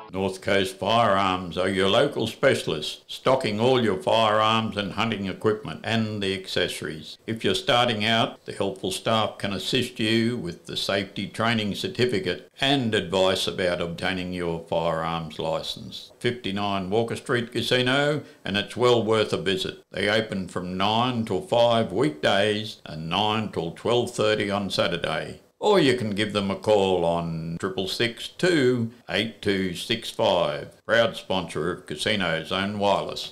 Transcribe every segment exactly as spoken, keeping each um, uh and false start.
North Coast Firearms are your local specialists, stocking all your firearms and hunting equipment and the accessories. If you're starting out, the helpful staff can assist you with the safety training certificate and advice about obtaining your firearms licence. fifty-nine Walker Street Casino, and it's well worth a visit. They open from nine till five weekdays and nine till twelve thirty on Saturday. Or you can give them a call on triple six two eight two six five. Proud sponsor of Casino Zone Wireless.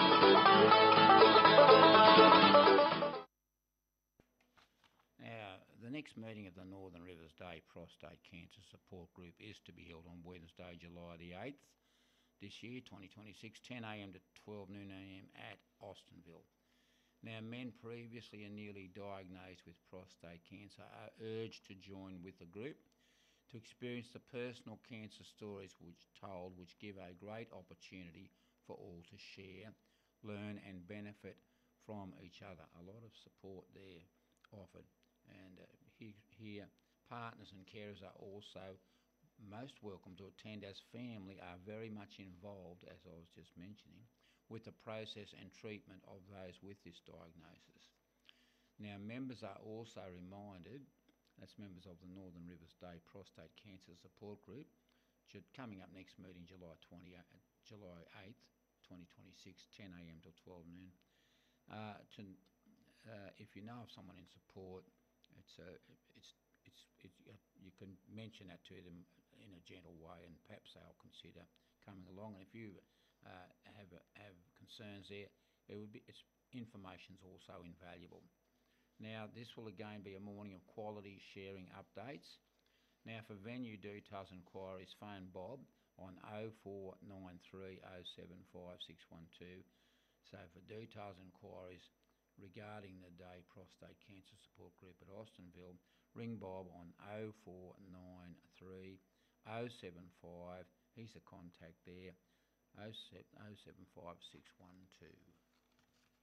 Now, the next meeting of the Northern Rivers Day Prostate Cancer Support Group is to be held on Wednesday, July the eighth this year, twenty twenty-six, ten a m to twelve noon a m at Austinville. Now, men previously and newly diagnosed with prostate cancer are urged to join with the group to experience the personal cancer stories which told, which give a great opportunity for all to share, learn and benefit from each other. A lot of support there offered. And uh, here, here, partners and carers are also most welcome to attend, as family are very much involved, as I was just mentioning, with the process and treatment of those with this diagnosis. Now, members are also reminded, that's members of the Northern Rivers Day Prostate Cancer Support Group, should coming up next meeting July twenty-eighth, July eighth, twenty twenty-six, ten a m till twelve noon. Uh, to, uh, if you know of someone in support, it's uh, it's it's it, you can mention that to them in a gentle way, and perhaps they'll consider coming along. And if you Uh, have uh, have concerns there, it would be its information's also invaluable. Now, this will again be a morning of quality sharing updates. Now, for venue details and inquiries, phone Bob on oh four nine three oh seven five six one two. So for details and inquiries regarding the Day Prostate Cancer Support Group at Austinville, ring Bob on oh four nine three oh seven five. He's the contact there. oh seven five six one two.